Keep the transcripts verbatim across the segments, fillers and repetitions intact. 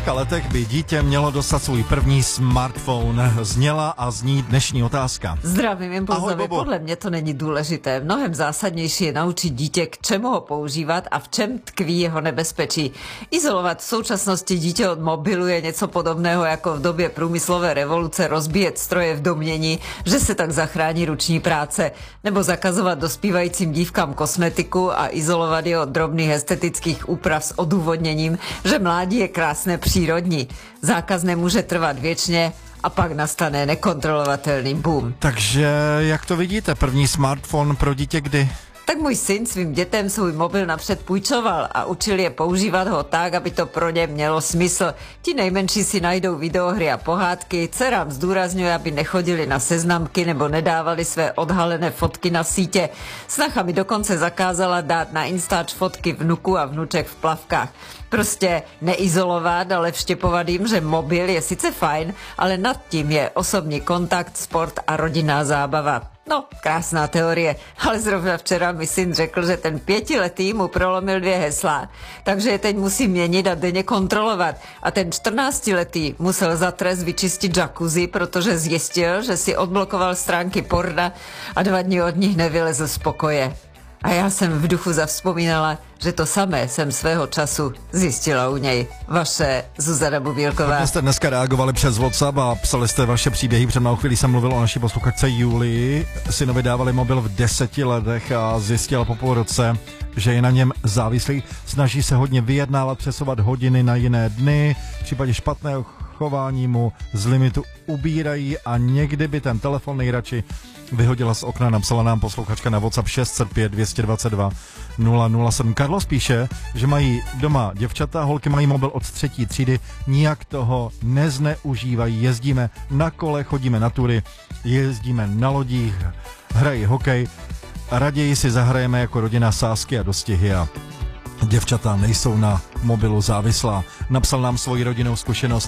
kolika letech by dítě mělo dostat svůj první smartphone? Zněla a zní dnešní otázka. Zdravím, Impulzovi. Podle mě to není důležité. Mnohem zásadnější je naučit dítě, k čemu ho používat a v čem tkví jeho nebezpečí. Izolovat v současnosti dítě od mobilu je něco podobného jako v době průmyslové revoluce rozbíjet stroje v domnění, že se tak zachrání ruční práce, nebo zakazovat dospívajícím dívkám kosmetiku a izolovat je od drobných estetických úprav s odůvodněním, že mládí je krásné přírodní. Zákaz nemůže trvat věčně a pak nastane nekontrolovatelný boom. Takže jak to vidíte, první smartphone pro dítě kdy? Tak můj syn svým dětem svůj mobil napřed půjčoval a učil je používat ho tak, aby to pro ně mělo smysl. Ti nejmenší si najdou videohry a pohádky, dcerám zdůrazňuje, aby nechodili na seznamky nebo nedávali své odhalené fotky na sítě. Snacha mi dokonce zakázala dát na Instač fotky vnuku a vnuček v plavkách. Prostě neizolovat, ale vštěpovat jim, že mobil je sice fajn, ale nad tím je osobní kontakt, sport a rodinná zábava. No, krásná teorie, ale zrovna včera mi syn řekl, že ten pětiletý mu prolomil dvě hesla, takže je teď musí měnit a denně kontrolovat. A ten čtrnáctiletý musel za trest vyčistit jacuzzi, protože zjistil, že si odblokoval stránky porna a dva dny od nich nevylezl z pokoje. A já jsem v duchu zavzpomínala, že to samé jsem svého času zjistila u něj. Vaše Zuzana Bubílková. Hodně jste dneska reagovali přes WhatsApp a psali jste vaše příběhy. Před malou chvíli jsem mluvil o naší posluchačce Julii. Synovi dávali mobil v deseti letech a zjistila po půl roce, že je na něm závislý. Snaží se hodně vyjednávat, přesovat hodiny na jiné dny. V případě špatného chování mu z limitu ubírají a někdy by ten telefon nejradši vyhodila z okna, napsala nám posluchačka na WhatsApp šest set pět dvě dvacet dva nula nula sedm. Carlos píše, že mají doma děvčata, holky mají mobil od třetí třídy, nijak toho nezneužívají. Jezdíme na kole, chodíme na tury, jezdíme na lodích, hrají hokej, raději si zahrajeme jako rodina sázky a dostihy a děvčata nejsou na mobilu závislá. Napsal nám svoji rodinnou zkušenost.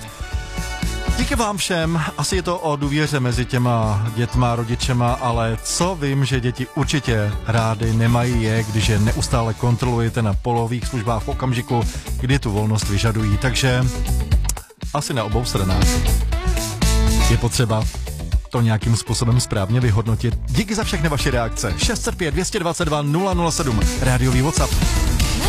Díky vám všem, asi je to o důvěře mezi těma dětma a rodičema, ale co vím, že děti určitě rády nemají je, když je neustále kontrolujete na polových službách v okamžiku, kdy tu volnost vyžadují, takže asi na obou stranách je potřeba to nějakým způsobem správně vyhodnotit. Díky za všechny vaše reakce. šest set pět dvě dvacet dva nula nula sedm, rádiový WhatsApp.